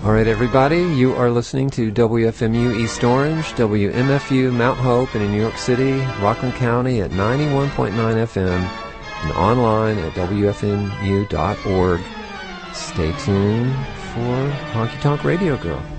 All right, everybody, you are listening to WFMU East Orange, WMFU Mount Hope, and in New York City, Rockland County at 91.9 FM, and online at WFMU.org. Stay tuned for Honky Tonk Radio Girl.